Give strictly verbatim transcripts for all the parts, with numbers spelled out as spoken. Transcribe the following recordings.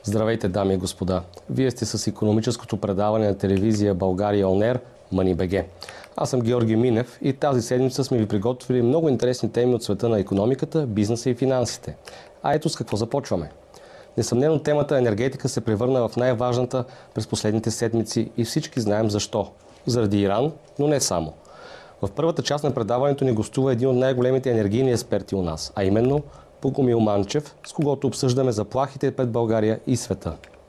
Здравейте, дами и господа! Вие сте с икономическото предаване на телевизия България Он Ер Money.бг. Аз съм Георги Минев и тази седмица сме ви приготвили много интересни теми от света на икономиката, бизнеса и финансите. А ето с какво започваме. Несъмнено темата енергетика се превърна в най-важната през последните седмици и всички знаем защо. Заради Иран, но не само. В първата част на предаването ни гостува един от най-големите енергийни експерти у нас, а именно Богомил Манчев, с когото обсъждаме заплахите пред България и света.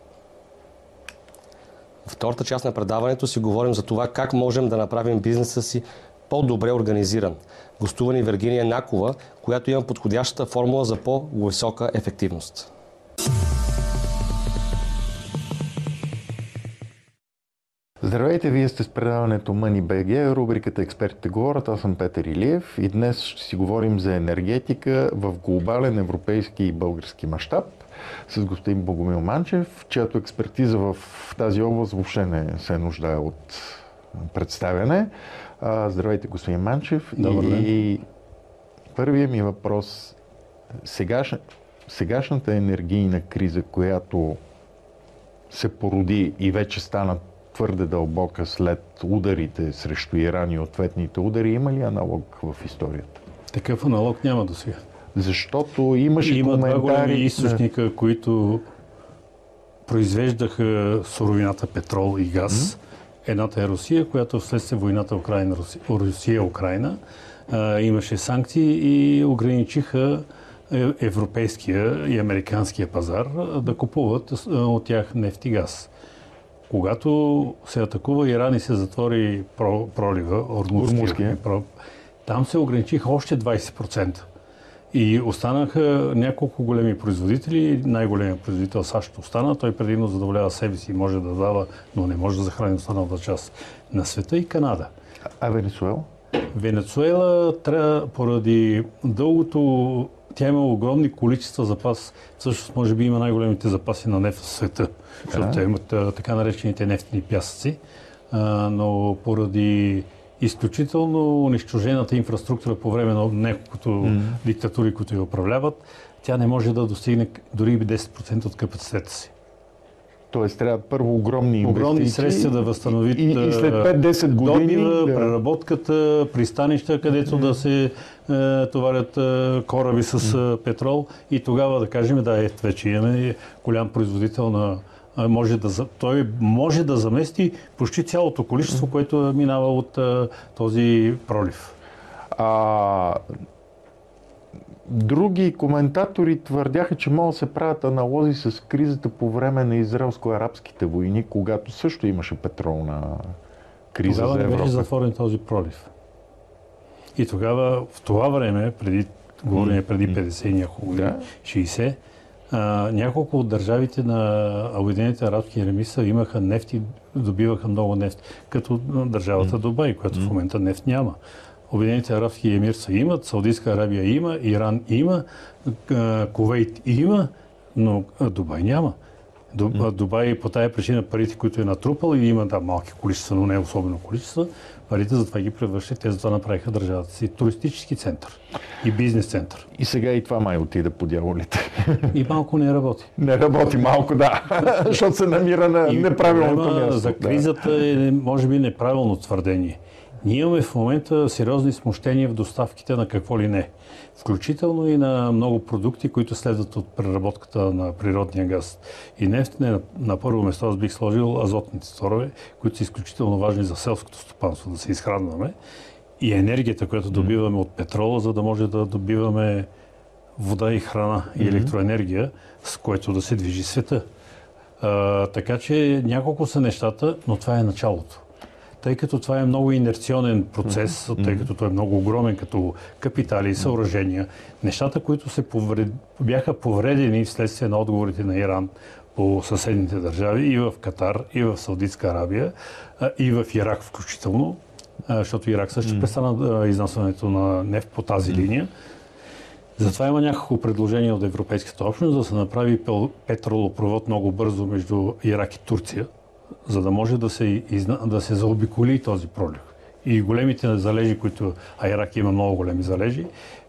В втората част на предаването си говорим за това как можем да направим бизнеса си по-добре организиран. Гостува ни Вергиния Накова, която има подходящата формула за по-висока ефективност. Здравейте, вие сте с предаването Money.bg, рубриката Експертите говорят. Аз съм Петър Илиев и днес ще си говорим за енергетика в глобален европейски и български мащаб с господин Богомил Манчев, чиято експертиза в тази област въобще не се нуждае от представяне. Здравейте, господин Манчев. Добър ден. И първият ми въпрос: сегаш... сегашната енергийна криза, която се породи и вече стана твърде дълбока след ударите срещу Иран и ответните удари, има ли аналог в историята? Такъв аналог няма до сега. Защото имаше Има коментари... два големи източника, да. които произвеждаха суровината петрол и газ. Mm-hmm. Едната е Русия, която вследствие войната Украина, Русия-Украина имаше санкции и ограничиха европейския и американския пазар да купуват от тях нефт и газ. Когато се атакува Иран и се затвори пролива, Ормузския, там се ограничиха още двайсет процента. И останаха няколко големи производители. Най-големият производител САЩ остана. Той предимно задоволява себе си и може да дава, но не може да захрани останалата част на света, и Канада. А Венецуела? Венецуела трябва поради дългото... Тя има огромни количества запас. Всъщност, може би има най-големите запаси на нефт в света, защото те имат така наречените нефтени пясъци. А, но поради изключително унищожената инфраструктура по време на няколкото mm. диктатури, които я управляват, тя не може да достигне дори десет процента от капацитета си. Тоест трябва първо огромни инвестиции. Огромни средства да възстановят и, и след пет-десет години добива, да... преработката, пристанища, където mm. да се е, товарят е, кораби с mm. петрол, и тогава да кажем, да, ето вече имаме голям производител на... Може да, той може да замести почти цялото количество, което минава от е, този пролив. А... Други коментатори твърдяха, че могат да се правят аналози с кризата по време на израелско-арабските войни, когато също имаше петролна криза тогава за Европа. Тогава не беше затворен този пролив. И тогава, в това време, преди, говорим преди петдесет няколко години, да. шейсет, а, няколко от държавите на Обединените арабски емирства имаха нефт и добиваха много нефт, като държавата Дубай, която в момента нефт няма. Обединените арабски емирства имат, Саудитска Арабия има, Иран има, Кувейт има, но Дубай няма. Дубай по тая причина парите, които е натрупал, и има да, малки количества, но не особено количества, парите затова ги превръщат. Те затова направиха държавата си туристически център и бизнес център. И сега и това май отида по дяволите. И малко не работи. Не работи малко, да, защото се намира на и неправилното място. За кризата е, може би, неправилно твърдение. Ние имаме в момента сериозни смущения в доставките на какво ли не. Включително и на много продукти, които следват от преработката на природния газ и нефт. Не, на първо место аз бих сложил азотните торове, които са изключително важни за селското стопанство, да се изхранваме. И енергията, която добиваме от петрола, за да може да добиваме вода и храна и електроенергия, с което да се движи света. А, така че няколко са нещата, но това е началото. Тъй като това е много инерционен процес, mm-hmm. тъй като той е много огромен като капитали и съоръжения, нещата, които се повред... бяха повредени вследствие на отговорите на Иран по съседните държави, и в Катар, и в Саудитска Арабия, и в Ирак включително, защото Ирак също mm-hmm. престана изнасянето на нефт по тази mm-hmm. линия. Затова има няколко предложения от Европейската общност да се направи петролопровод много бързо между Ирак и Турция, за да може да се, изна... да се заобиколи този пролив. И големите залежи, които, а Ирак има много големи залежи,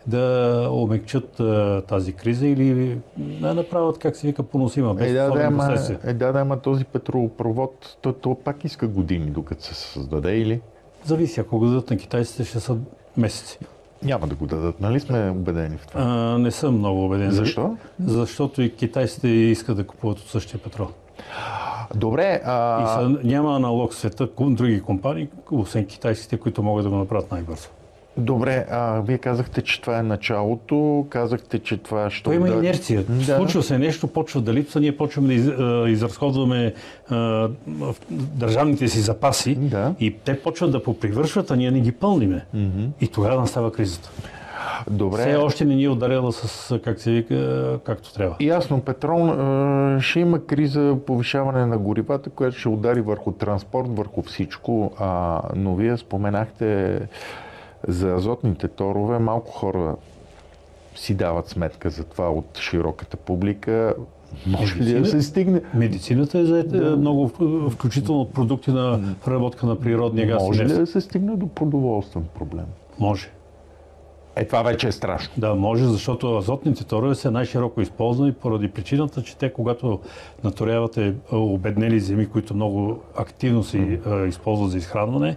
да омекчат а, тази криза или да направят, как се вика, поносима, без е, да, да, ама, последствия. е, да, да, ама този петролопровод, то, то пак иска години, докато се създаде, или? Зависи, ако го дадат на китайците, ще са месеци. Няма да го дадат, нали сме убедени в това? А, не съм много убеден. Защо? Защото и китайците искат да купуват от същия петрол. Добре. А... И са, няма аналог в света, други компании, освен китайските, които могат да го направят най-бързо. Добре, а вие казахте, че това е началото, казахте, че това ще... То има да... инерция. Да. Случва се нещо, почва да липсва, ние почваме да из, а, изразходваме а, държавните си запаси да. И те почват да попривършват, а ние не ги пълниме. Mm-hmm. И тогава настава кризата. Добре. Все още не ни е ударила с, как се вика, както трябва. Ясно, петрол, ще има криза, повишаване на горивата, което ще удари върху транспорт, върху всичко, а, но вие споменахте за азотните торове. Малко хора си дават сметка за това от широката публика. Може ли да се стигне? Медицината е заета да. Много, включително от продукти на преработка на природния газ. Може ли да се стигне до продоволствен проблем? Може. Е, това вече е страшно. Да, може, защото азотните торове са най-широко използвани поради причината, че те, когато наторявате обеднели земи, които много активно се mm. използват за изхранване,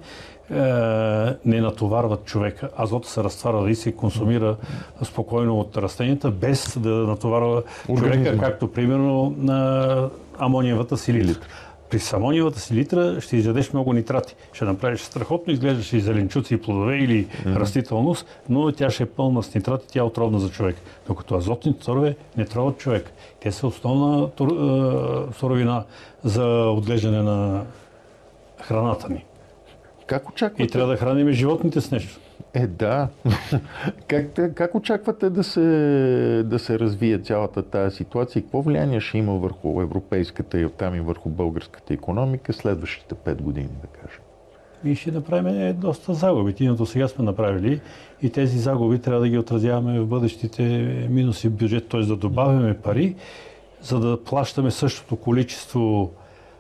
не натоварват човека. Азот се разтваря и се консумира спокойно от растенията, без да натоварва Организм. човека, както примерно на амониевата силитра. При амониевата силитра ще изядеш много нитрати. Ще направиш страхотно, изглеждаш и зеленчуци, и плодове или mm-hmm. растителност, но тя ще е пълна с нитрати, тя е отровна за човек. Докато азотните торове не троват човек. Те са основна суровина за отглеждане на храната ни. Как очаквате? И трябва да храним животните с нещо. Е, да. как, как очаквате да се, да се развие цялата тази ситуация и какво влияние ще има върху европейската и оттам и върху българската икономика следващите пет години, да кажем? И ще направим доста загуби. Ние до сега сме направили и тези загуби трябва да ги отразяваме в бъдещите минуси в бюджет, т.е. да добавяме пари, за да плащаме същото количество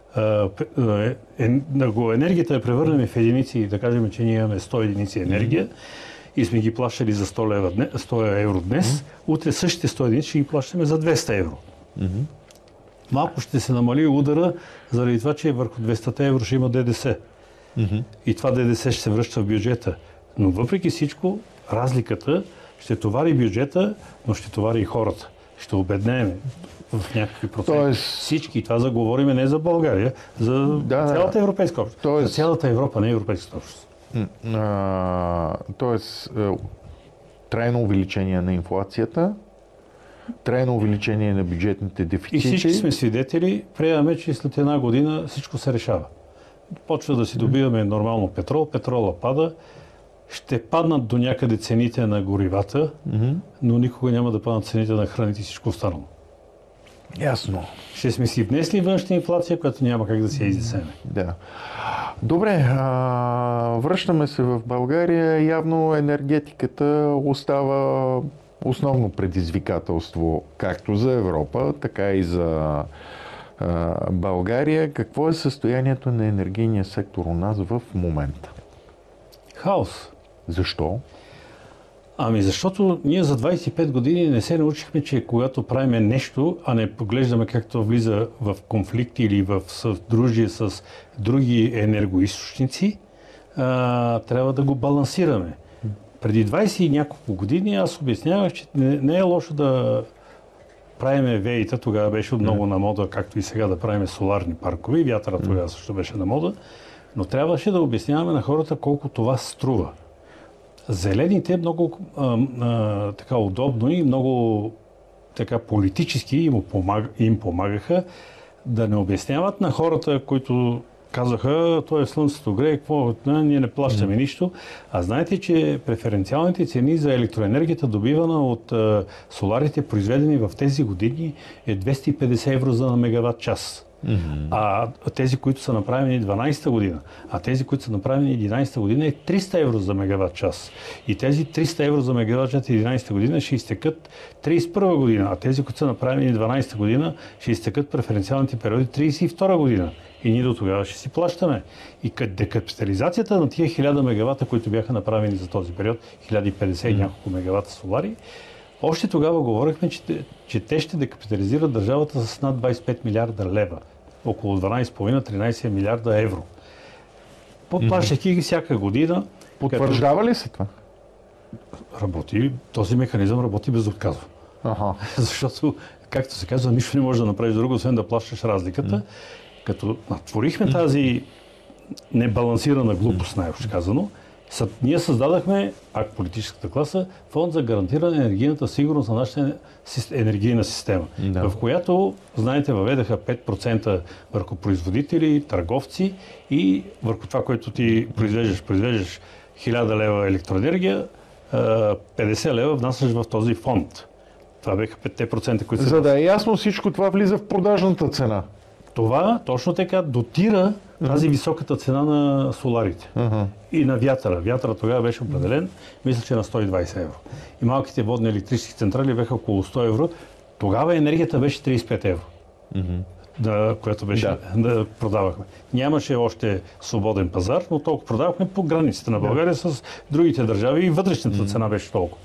да го енергията я превърнем в единици, да кажем, че ние имаме сто единици енергия mm-hmm. и сме ги плащали за сто, лева, сто евро днес, mm-hmm. утре същите сто единици ще ги плащаме за двеста евро. Mm-hmm. Малко ще се намали удара, заради това, че върху двеста евро ще има ДДС. Mm-hmm. И това ДДС ще се връща в бюджета. Но въпреки всичко, разликата ще товари бюджета, но ще товари и хората. Ще обеднеем в някакви проценти. Тоест... Всички. Това заговориме не за България, за да, цялата европейска общност. Тоест... За цялата Европа, не европейската общност. А, тоест, трайно увеличение на инфлацията, трайно увеличение на бюджетните дефицити. И всички сме свидетели, приемаме, че след една година всичко се решава. Почва да си добиваме нормално петрол, петрола пада, ще паднат до някъде цените на горивата, mm-hmm. но никога няма да паднат цените на храните и всичко останало. Ясно. Ще сме си внесли външна инфлация, която няма как да се изнесеме. Да. Добре, а, връщаме се в България. Явно енергетиката остава основно предизвикателство както за Европа, така и за а, България. Какво е състоянието на енергийния сектор у нас в момента? Хаос. Защо? Ами защото ние за двадесет и пет години не се научихме, че когато правиме нещо, а не поглеждаме както влиза в конфликт или в съдружие с други енергоизточници, а, трябва да го балансираме. Преди двадесет и няколко години аз обяснявах, че не, не е лошо да правиме веита, тогава беше много на мода, както и сега да правиме соларни паркове, вятъра тогава също беше на мода, но трябваше да обясняваме на хората колко това струва. Зелените много а, а, така удобно и много така политически им, помаг, им помагаха да не обясняват на хората, които казаха, то е слънцето грее, какво, ние не плащаме mm. нищо. А знаете, че преференциалните цени за електроенергията, добивана от а, соларите, произведени в тези години, е двеста и петдесет евро за мегаватт час. Mm-hmm. А тези, които са направени дванадесета година, а тези, които са направени единадесета година е триста евро за мегаватт час. И тези триста евро за мегаватт час единадесета година ще изтекат тридесет и първа година, а тези, които са направени дванадесета година, ще изтекат преференциалните периоди тридесет и втора година. И ние до тогава ще си плащаме. И декапитализацията на тия хиляда мегавата, които бяха направени за този период, хиляда и петдесет и няколко мегавата солари, още тогава говорихме, че, че те ще декапитализират държавата с над двадесет и пет милиарда лева. Около дванадесет цяло и пет до тринадесет милиарда евро. Поплащайки ги всяка година. Потвърждава като... ли се това? Работи. Този механизъм работи безотказно. Ага. Защото, както се казва, нищо не може да направиш друго, освен да плащаш разликата. Mm. Като натворихме mm. тази небалансирана глупост, най-общо казано, ние създадахме, пак политическата класа, фонд за гарантиране на енергийната сигурност на нашата енергийна система, да. В която, знаете, въведаха пет процента върху производители, търговци и върху това, което ти произвеждаш. Произвеждаш хиляда лева електроенергия, петдесет лева внасяш в този фонд. Това беха пет процента, които За да е ясно, всичко това влиза в продажната цена. Това точно така дотира тази uh-huh. високата цена на соларите uh-huh. и на вятъра. Вятъра тогава беше определен, мисля, че на сто и двадесет евро. И малките водни електрически централи бяха около сто евро. Тогава енергията беше тридесет и пет евро, uh-huh. да, която беше да. да продавахме. Нямаше още свободен пазар, но толкова продавахме по границите на България yeah. с другите държави и вътрешната uh-huh. цена беше толкова.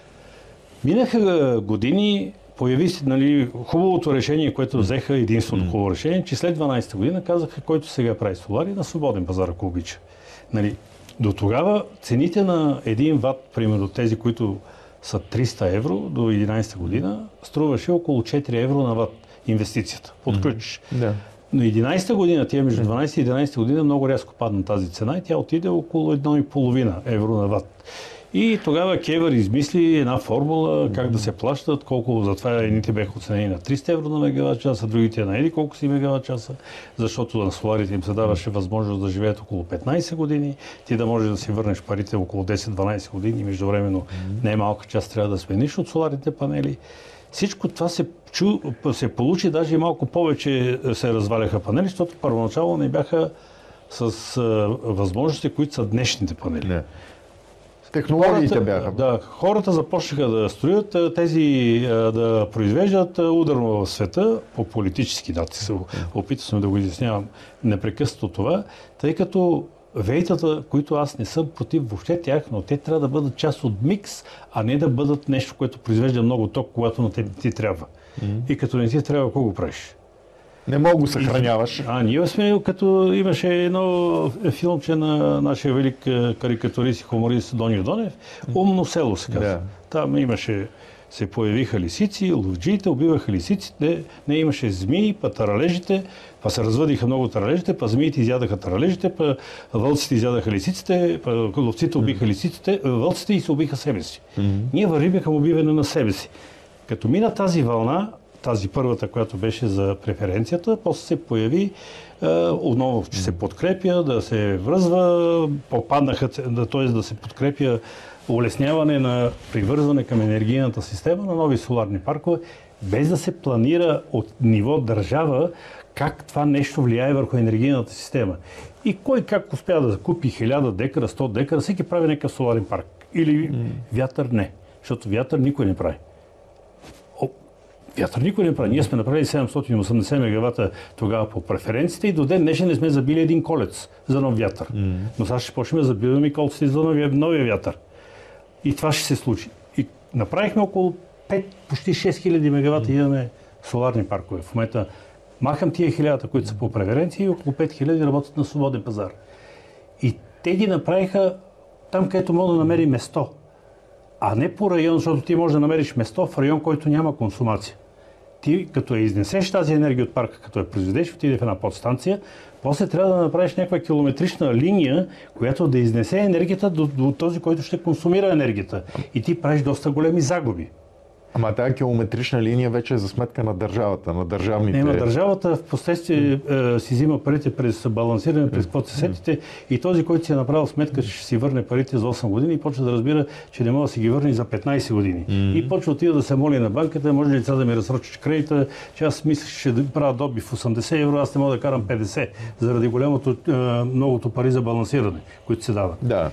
Минаха години, появи се, нали, хубавото решение, което взеха, единственото хубаво решение, че след дванадесета година казаха, който сега прави солари на свободен пазар, ако обича. Нали, до тогава цените на един ват, примерно тези, които са триста евро до единадесета година, струваше около четири евро на ват инвестицията. Подключиш. Mm-hmm. Да. Но единадесета година, тия между дванадесета и единадесета година много рязко падна тази цена и тя отиде около едно и половина евро на ват. И тогава КЕВР измисли една формула как да се плащат, колко затова едните бяха оценени на триста евро на мегаватт часа, другите на еди колко си мегаватт часа, защото на соларите им се даваше възможност да живеят около петнадесет години, ти да можеш да си върнеш парите около десет-дванадесет години и междувременно не малка част трябва да смениш от соларните панели. Всичко това се, чу, се получи, даже и малко повече се разваляха панели, защото първоначално не бяха с а, възможности, които са днешните панели. Не. Технологиите хората, бяха. Да, хората започнаха да строят, тези да произвеждат ударно в света по политически дати. Се опитвам да го изяснявам непрекъснато това, тъй като вейтата, които аз не съм против въобще тях, но те трябва да бъдат част от микс, а не да бъдат нещо, което произвежда много ток, когато на теб ти трябва. Mm-hmm. И като не ти трябва, какво го правиш? Не мога го съхраняваш. А ние сме, като имаше едно филмче на нашия велик карикатурист и хуморист Доню Донев, Умно село се казва. Yeah. Там имаше, се появиха лисици, ловджиите убиваха лисиците, не имаше змии, па таралежите, па се развъдиха много таралежите, па змиите изядаха таралежите, па вълците изядаха лисиците, па ловците убиха лисиците, вълците и се убиха себе си. Mm-hmm. Ние вървиме към убиване на себе си. Като мина тази вълна, тази първата, която беше за преференцията, после се появи е, отново, че се подкрепя, да се връзва, попаднаха, т.е. да се подкрепя улесняване на привързване към енергийната система на нови соларни паркове, без да се планира от ниво държава как това нещо влияе върху енергийната система. И кой как успя да закупи хиляда декара, сто декара, всеки прави някакъв соларен парк. Или mm. вятър не, защото вятър никой не прави. Вятър никой не прави. Ние сме направили седемстотин и осемдесет мегавата тогава по преференциите и до ден днешен не сме забили един колец за нов вятър. Mm. Но сега ще почнем да забиваме колците за новия, новия вятър. И това ще се случи. И направихме около пет, почти шест хиляди мегавата mm. имаме соларни паркове. В момента махам тия хилядата, които са по преференции и около пет хиляди работят на свободен пазар. И те ги направиха там, където мога да намери место. А не по район, защото ти можеш да намериш место в район, който няма консумация. Ти, като я изнесеш тази енергия от парка, като я произведеш, отиде в една подстанция, после трябва да направиш някаква километрична линия, която да изнесе енергията до, до този, който ще консумира енергията. И ти правиш доста големи загуби. Ама тази километрична линия вече е за сметка на държавата, на държавните... Не, държавата в последствие е, си взима парите през балансиране, през каквото се сетите и този, който си е направил сметка, че ще си върне парите за осем години и почва да разбира, че не може да си ги върне за петнайсет години. Mm-hmm. И почва отида да се моли на банката, може ли лица да ми разсрочиш кредита, че аз мислех, че ще правя добив осемдесет евро, аз не мога да карам петдесет, заради голямото, е, многото пари за балансиране, които се дават. Да.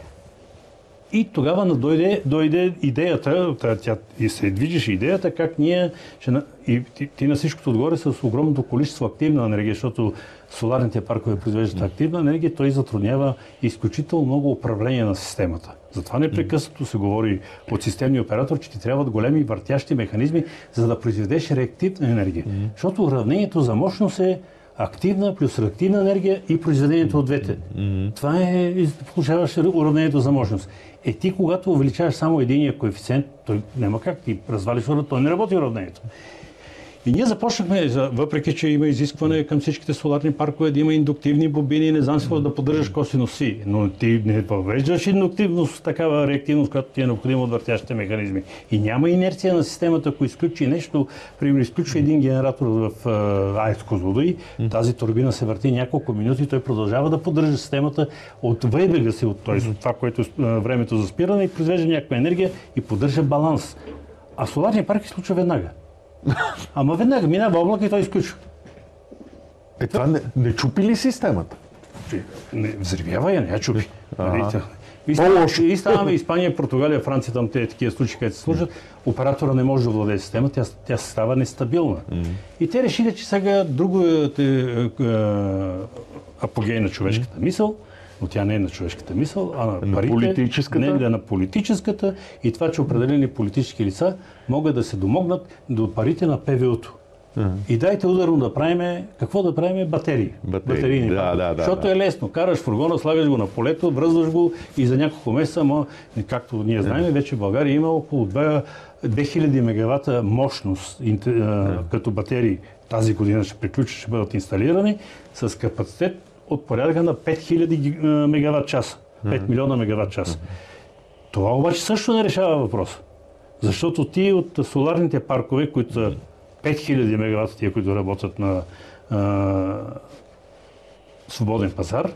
И тогава дойде, дойде идеята, тя, и се движеше идеята, как ние, ще, и ти, ти на всичкото отгоре с огромното количество активна енергия, защото соларните паркове произвеждат активна енергия, той затруднява изключително много управление на системата. Затова непрекъснато се говори от системния оператор, че ти трябват големи въртящи механизми, за да произведеш реактивна енергия. Mm-hmm. Защото уравнението за мощност е активна плюс реактивна енергия и произведението от двете. Mm-hmm. Това е, получаваш уравнението за мощност. Е ти, когато увеличаваш само единия коефициент, той няма как, ти развалиш уравнението, той не работи уравнението. И ние започнахме, въпреки че има изискване към всичките соларни паркове да има индуктивни бобини, не знам си какво да поддържаш косинус си, но ти не въвеждаш индуктивност, такава реактивност, която ти е необходима от въртящите механизми. И няма инерция на системата, ако изключи нещо, примерно изключи един генератор в АЕЦ Козлодуй, тази турбина се върти няколко минути, той продължава да поддържа системата от вейбега си, от, т.е. от това, което е времето за спиране и произвежда някаква енергия и поддържа баланс. А соларния парк се случва веднага. Ама веднага минава облак и той изключва. Е, това не, не чупи ли системата? Не, взривява я, не я чупи. Ага. И, и ставаме Испания, Португалия, Франция, там те такива случаи, където се служат, оператора не може да владее система, тя, тя става нестабилна. Mm-hmm. И те решили, че сега друго е, е, е, апогей на човешката mm-hmm. мисъл, но тя не е на човешката мисъл, а на, на парите, политическата. Не, е на политическата и това, че определени политически лица могат да се домогнат до парите на ПВУ-то. Uh-huh. И дайте ударно да правиме, какво да правиме? Батерии. Батерии. Батерийни да, да, да, Защото да. е лесно. Караш фургона, слагаш го на полето, връзваш го и за няколко месеца, ма, както ние знаем, uh-huh. вече в България има около две хиляди мегавата мощност uh-huh. като батерии. Тази година ще приключи, ще бъдат инсталирани с капацитет от порядъка на пет хиляди мегават часа. пет милиона мегават часа. Това обаче също не решава въпроса. Защото ти от соларните паркове, които са пет хиляди мегавата, тия, които работят на а, свободен пазар,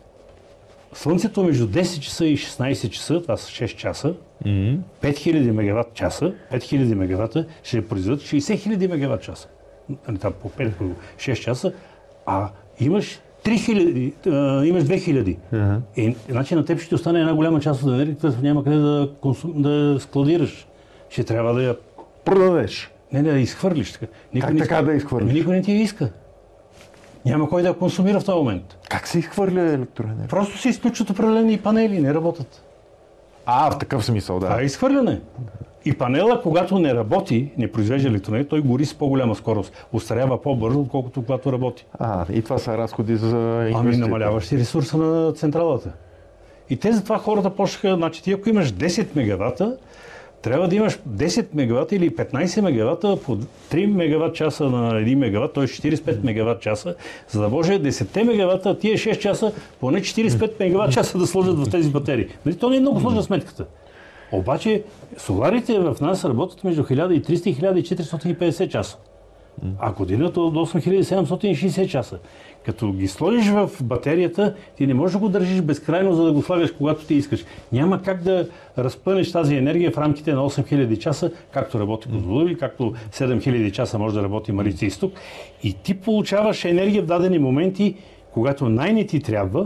слънцето между десет часа и шестнайсет часа, това са шест часа, mm-hmm. пет хиляди мегават часа, пет хиляди мегавата ще произведат шейсет хиляди мегават часа. Там по пет по шест часа, а имаш три хиляди, а, имаш две хиляди. Uh-huh. И, значи на теб ще остане една голяма част от енергията, която няма къде да, консум... да складираш. Ще трябва да я продадеш. Не, не, да изхвърлиш. Никой как не така иска... да изхвърлиш? Никой не ти я иска. Няма кой да я консумира в този момент. Как се изхвърля електроенергия? Просто се изключват определени панели, не работят. А, в такъв смисъл, да. Това е изхвърляне. И панела, когато не работи, не произвежда електроенергия, той гори с по-голяма скорост. Остарява по-бързо, отколкото когато работи. А, и това са разходи за инвестиции. Ами намаляваш си ресурса на централата. И те затова хората почнаха, значи ти ако имаш десет мегавата, трябва да имаш десет мегавата или петнайсет мегавата по три мегават часа на един мегават, т.е. четирийсет и пет мегават часа, за да може десет мегавата, тия шест часа, поне четирийсет и пет мегават часа да сложат в тези батерии. Нали, то не е много сложна сметката. Обаче соларите в нас работят между хиляда и триста и хиляда и четиристотин и петдесет часа. А годината от осем хиляди седемстотин и шейсет часа. Като ги сложиш в батерията, ти не можеш да го държиш безкрайно, за да го слагаш когато ти искаш. Няма как да разпънеш тази енергия в рамките на осем хиляди часа, както работи Козлодуй, както седем хиляди часа може да работи Марица Изток. И ти получаваш енергия в дадени моменти, когато най-не ти трябва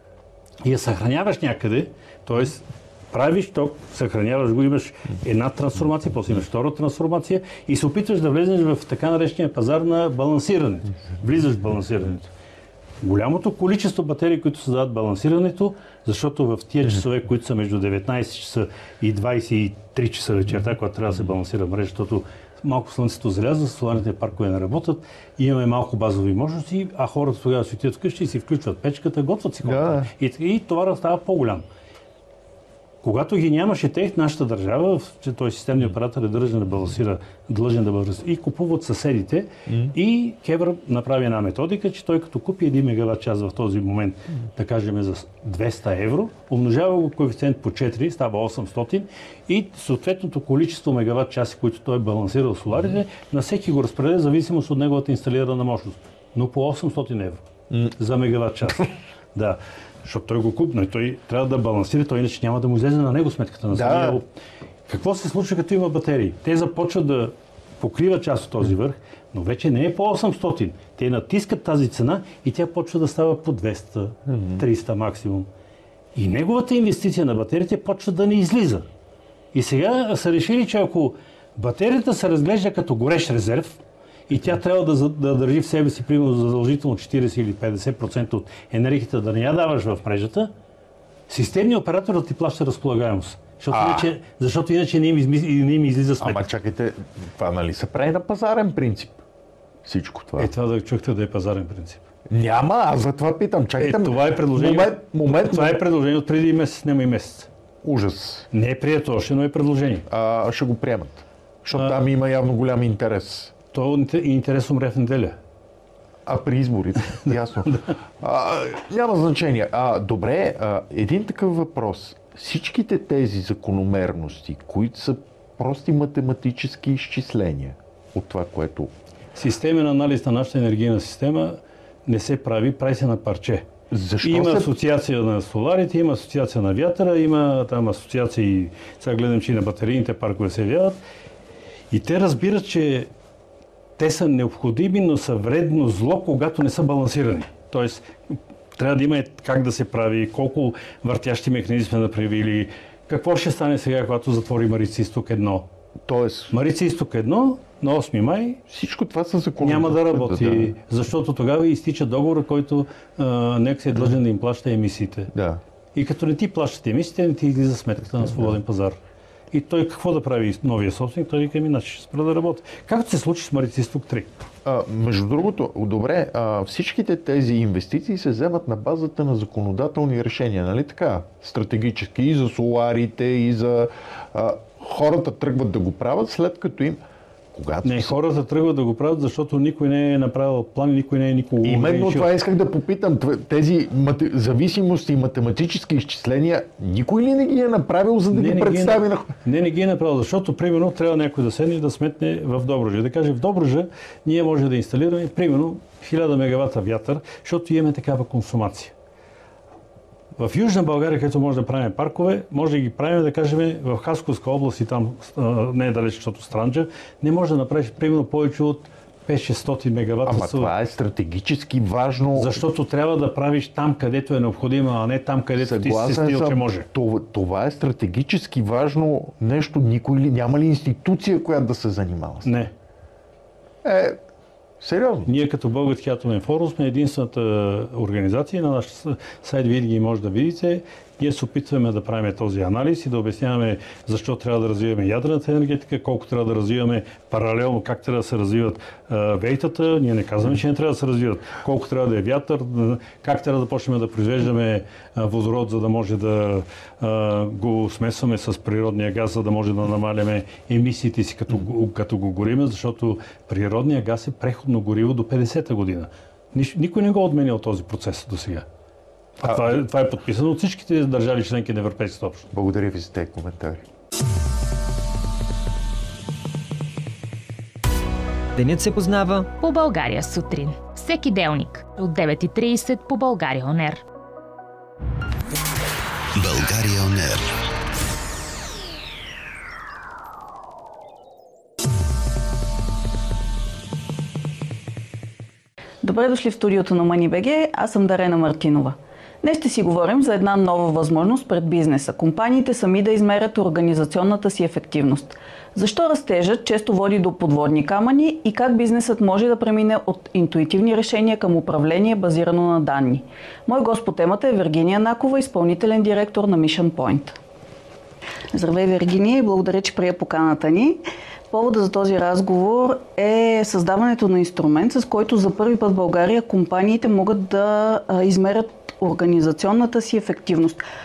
и я съхраняваш някъде, т.е. правиш ток, съхраняваш го, имаш една трансформация, после имаш втора трансформация и се опитваш да влезеш в така наречения пазар на балансирането. Влизаш в балансирането. Голямото количество батерии, които създават балансирането, защото в тия часове, които са между деветнайсет часа и двайсет и три часа вечерта, когато трябва да се балансира мрежа, защото малко слънцето залязва, соларните паркове не работят, имаме малко базови мощности, а хората тогава светят вкъщи и си включват печката, готвят си хората. Да. И, и товарът става по-голям. Когато ги нямаше тех, нашата държава, че той системният оператор е длъжен да балансира, длъжен да балансира и купуват съседите. Mm. И КЕВР направи една методика, че той като купи един мегаватт час в този момент, mm. да кажем за двеста евро, умножава го коефициент по четири, става осемстотин и съответното количество мегаватт часи, които той е балансирал соларите, mm. на всеки го разпределя в зависимост от неговата инсталирана мощност. Но по осемстотин евро mm. за мегаватт час. Да. Защото той го купи, но той трябва да балансира, той иначе няма да му излезе на него сметката на самия. Да. Какво се случва, като има батерии? Те започват да покриват част от този върх, но вече не е по осемстотин. Те натискат тази цена и тя почва да става по двеста, триста максимум. И неговата инвестиция на батериите почва да не излиза. И сега са решили, че ако батерията се разглежда като горещ резерв, и тя трябва да, да държи в себе си примерно задължително четирийсет или петдесет процента от енергията да не я даваш в мрежата, системният оператор да ти плаща разполагаемост. Защото, иначе, защото иначе не им, изми, не им излиза сметка. Ама чакайте, това нали се прави на пазарен принцип? Всичко това. Е, това да чухте да е пазарен принцип. Няма, аз за това питам. Чакайте, е, това е предложение, момент, момент, това е предложение от преди месец, няма и месец. Ужас. Не е прието още, но е предложение. А, ще го приемат. Защото а... там има явно голям интерес. То интерес умре в неделя. А при изборите, ясно. а, няма значение. А, добре, а, един такъв въпрос. Всичките тези закономерности, които са прости математически изчисления от това, което... Системен анализ на нашата енергийна система не се прави, прави се на парче. Защо има се... асоциация на соларите, има асоциация на вятъра, има там асоциации, сега гледам, че и на батерийните паркове се явяват. И те разбират, че те са необходими, но са вредно зло, когато не са балансирани. Тоест, трябва да има как да се прави, колко въртящи механизми сме направили, какво ще стане сега, когато затвори Марица Изток едно. Тоест... Марица Изток едно на осми май всичко това са закони. Няма да работи, да, да. Защото тогава изтича договора, който НЕК се е длъжен да им плаща емисиите. Да. И като не ти плащат емисиите, не ти излиза сметката на свободен пазар. И той какво да прави новия собственик? Той вика ми, иначе ще спра да работи. Както се случи с Марица Изток три. А, между другото, добре, а, всичките тези инвестиции се вземат на базата на законодателни решения, нали така? Стратегически и за соларите, и за... А, хората тръгват да го правят, след като им... Когато не, са... хората тръгват да го правят, защото никой не е направил план, никой не е никого ограничил. Именно това исках да попитам. Тези мат... зависимости и математически изчисления, никой ли не ги е направил, за да не, ги не представи ги на... Не, не ги е направил, защото, примерно, трябва някой да седне и да сметне в Добруджа. Да каже, в Добруджа ние може да инсталираме, примерно, хиляда мегавата вятър, защото имаме такава консумация. В Южна България, където може да правим паркове, може да ги правим, да кажем, в Хасковска област и там не е далеч, защото Странджа, не може да направиш примерно повече от пет-шестстотин мегавата. Ама това е стратегически важно. Защото трябва да правиш там, където е необходимо, а не там, където Съгласен ти си стил, че може. Това, това е стратегически важно нещо. Никой ли, няма ли институция, която да се занимава с това? Не. Е, сериозно? Ние като Български атомен форум сме единствената организация. На нашия сайт винаги може да видите. Ние се опитваме да правим този анализ и да обясняваме защо трябва да развиваме ядрената енергетика, колко трябва да развиваме паралелно, как трябва да се развиват вейтата. Ние не казваме, че не трябва да се развиват. Колко трябва да е вятър, как трябва да почнем да произвеждаме водород, за да може да го смесваме с природния газ, за да може да намаляме емисиите си, като, като го гориме, защото природния газ е преходно гориво до петдесета година. Никой не го отменял този процес до сега. А, това, е, това е подписано от всичките държави членки на Европейската общност. Благодаря ви за тези коментари. Денят се познава по България сутрин. Всеки делник от девет и трийсет по България он ер. България он ер. Добре дошли в студиото на MoneyBG, аз съм Дарена Мартинова. Днес ще си говорим за една нова възможност пред бизнеса. Компаниите сами да измерят организационната си ефективност. Защо растежът често води до подводни камъни и как бизнесът може да премине от интуитивни решения към управление базирано на данни. Мой гост по темата е Виргиния Накова, изпълнителен директор на Mission Point. Здравей, Виргиния, и благодаря, че прия поканата ни. Повода за този разговор е създаването на инструмент, с който за първи път в България компаниите могат да измерят организационната си ефективност.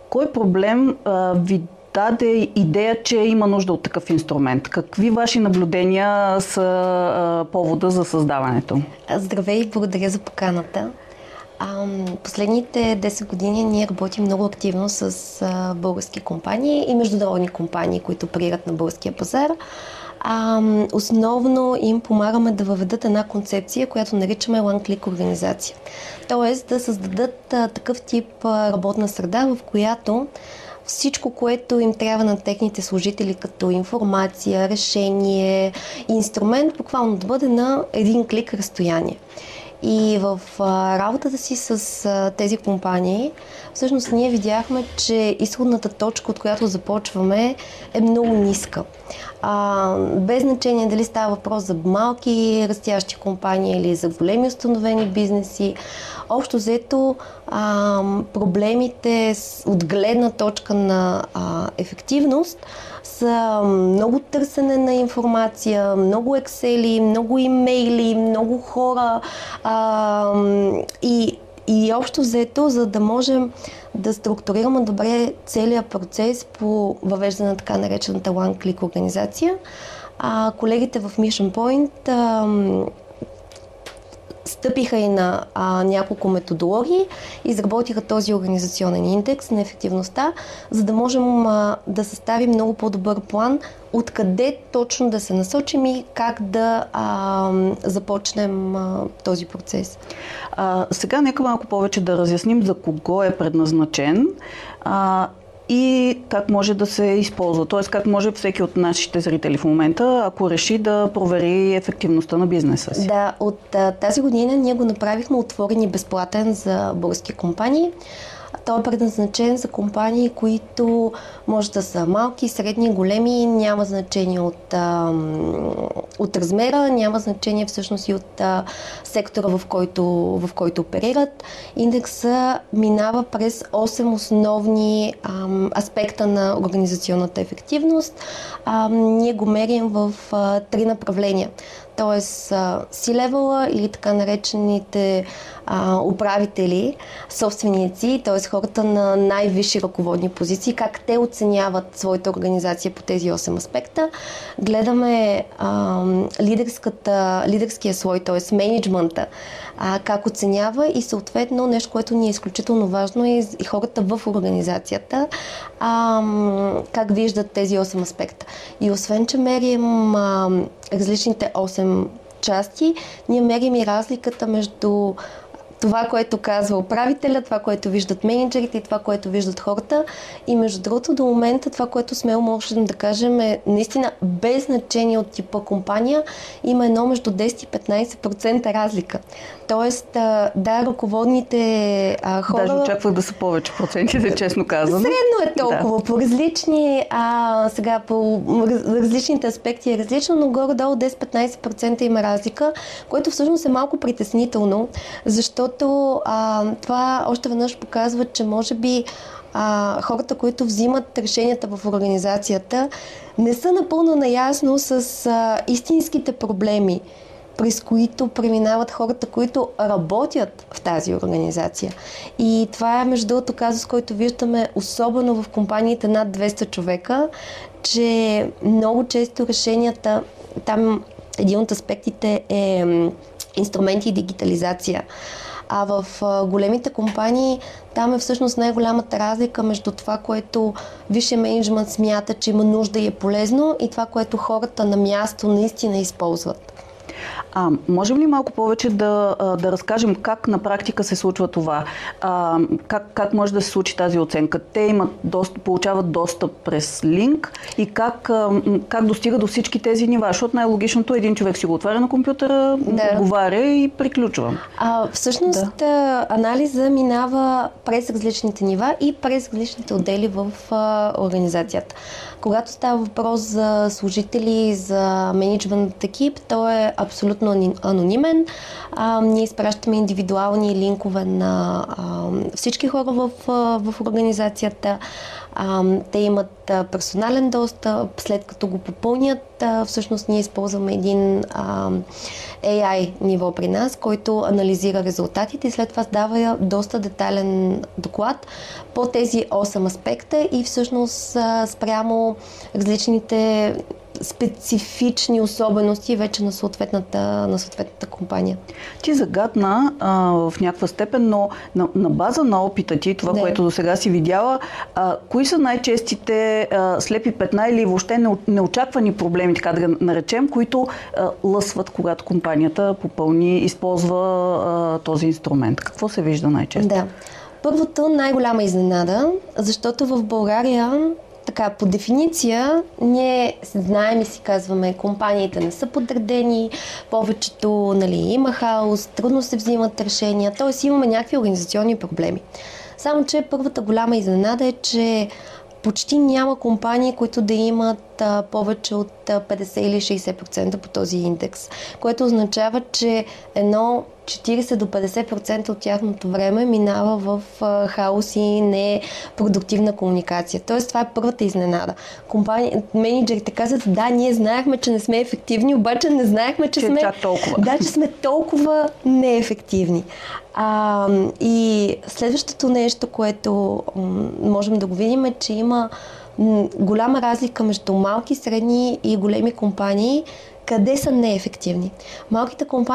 кой проблем а, ви даде идея, че има нужда от такъв инструмент? Какви ваши наблюдения са а, повода за създаването? Здравей и благодаря за поканата. А, последните десет години ние работим много активно с а, български компании и международни компании, които оперират на българския пазар. А, основно им помагаме да въведат една концепция, която наричаме One-Click организация. Тоест да създадат а, такъв тип а, работна среда, в която всичко, което им трябва на техните служители като информация, решение, инструмент, буквално да бъде на един клик разстояние. И в а, работата си с а, тези компании, всъщност ние видяхме, че изходната точка, от която започваме, е много ниска. А, без значение дали става въпрос за малки растящи компании или за големи установени бизнеси, общо взето а, проблемите от гледна точка на а, ефективност са много търсене на информация, много ексели, много имейли, много хора а, и, и общо взето, за да можем да структурираме добре целият процес по въвеждане на така наречената One-Click организация. А, колегите в Mission Point а, стъпиха и на а, няколко методологии, изработиха този организационен индекс на ефективността, за да можем а, да съставим много по-добър план откъде точно да се насочим и как да а, започнем а, този процес. А, сега нека малко повече да разясним за кого е предназначен а, и как може да се използва. Т.е. как може всеки от нашите зрители в момента, ако реши да провери ефективността на бизнеса си. Да, от а, тази година ние го направихме отворен и безплатен за български компании. Той е предназначен за компании, които може да са малки, средни, големи, няма значение от, а, от размера, няма значение всъщност и от а, сектора, в който, в който оперират. Индекса минава през осем основни а, аспекта на организационната ефективност. А, ние го мерим в а, три направления. Тоест C-level или така наречените а, управители, собственици, т.е. хората на най-висши ръководни позиции, как те оценяват своята организация по тези осем аспекта. Гледаме а, лидерската, лидерския слой, т.е. мениджмънта, а, как оценява и съответно нещо, което ни е изключително важно е и хората в организацията, а, как виждат тези осем аспекта. И освен, че мерим а, различните осем части, ние мерим и разликата между това, което казва управителя, това, което виждат менеджерите и това, което виждат хората. И между другото, до момента това, което смело можем да кажем е наистина без значение от типа компания, има едно между десет и петнайсет процента разлика. Тоест, да, ръководните а, хора... Даже очаквах да са повече процентите, честно казано. Средно е толкова. Да. По различни, а, сега по различните аспекти е различно, но горе-долу десет-петнайсет процента има разлика, което всъщност е малко притеснително, защото а, това още веднъж показва, че може би а, хората, които взимат решенията в организацията, не са напълно наясно с а, истинските проблеми, през които преминават хората, които работят в тази организация. И това е между другото казус, който виждаме особено в компаниите над двеста човека, че много често решенията, там един от аспектите е инструменти и дигитализация. А в големите компании там е всъщност най-голямата разлика между това, което висшия мениджмънт смята, че има нужда и е полезно, и това, което хората на място наистина използват. А, можем ли малко повече да, да разкажем как на практика се случва това? А, как, как може да се случи тази оценка? Те имат достъп, получават достъп през линк и как, как достига до всички тези нива? Защото най-логичното е един човек си го отваря на компютъра, да. Отговаря и приключва. А, всъщност да. Анализа минава през различните нива и през различните отдели в а, организацията. Когато става въпрос за служители, за мениджмънт екип, той е абсолютно анонимен. А, ние изпращаме индивидуални линкове на а, всички хора в, в организацията. А, те имат а, персонален достъп, след като го попълнят, а, всъщност ние използваме един а, ей ай ниво при нас, който анализира резултатите и след това дава доста детайлен доклад по тези осем аспекта и всъщност а, спрямо различните специфични особености вече на съответната, на съответната компания. Ти загадна а, в някаква степен, но на, на база на опита ти, това, да. което до сега си видяла, а, кои са най-честите а, слепи петна или въобще не, неочаквани проблеми, така да наречем, които а, лъсват, когато компанията попълни, използва а, този инструмент? Какво се вижда най-често? Да. Първото, най-голяма изненада, защото в България така, по дефиниция, ние знаем и си казваме, компаниите не са подредени, повечето, нали, има хаос, трудно се взимат решения, т.е. имаме някакви организационни проблеми. Само че първата голяма изненада е, че почти няма компании, които да имат а, повече от а, петдесет или шейсет процента по този индекс, което означава, че едно четиридесет до петдесет процента от тяхното време минава в а, хаос и непродуктивна комуникация. Тоест, това е първата изненада. Компани... Менеджерите казват, да, ние знаехме, че не сме ефективни, обаче не знаехме, че, че сме... чак толкова. Да, че сме толкова неефективни. А, и следващото нещо, което м- можем да го видим е, че има м- голяма разлика между малки, средни и големи компании, къде са неефективни. Малките компании